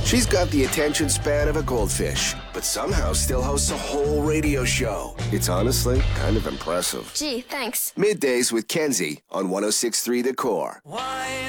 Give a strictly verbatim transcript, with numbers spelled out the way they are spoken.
She's got the attention span of a goldfish, but somehow still hosts a whole radio show. It's honestly kind of impressive. Gee, thanks. Middays with Kenzie on one oh six point three The Core. Why